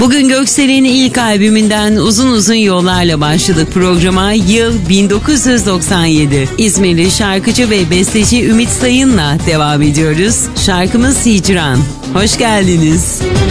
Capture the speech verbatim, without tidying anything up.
Bugün Göksel'in ilk albümünden Uzun Uzun Yollarla başladık programa. Yıl bin dokuz yüz doksan yedi. İzmirli şarkıcı ve besteci Ümit Sayın'la devam ediyoruz. Şarkımız Hicran. Hoş geldiniz.